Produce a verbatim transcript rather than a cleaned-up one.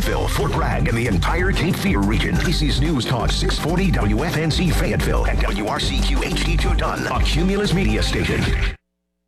Fayetteville, Fort Bragg, and the entire Cape Fear region. A C S News Talk six forty W F N C Fayetteville and W R C Q H D two Dunn, a Cumulus media station.